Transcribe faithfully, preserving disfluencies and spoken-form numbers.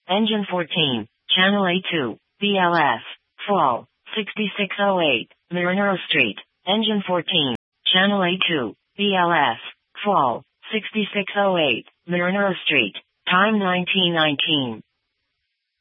Engine fourteen, Channel A two, B L S, Fall, sixty-six oh eight, Marinero Street. Engine fourteen, Channel A two, B L S, Fall, sixty-six oh eight, Marinero Street. Time nineteen nineteen.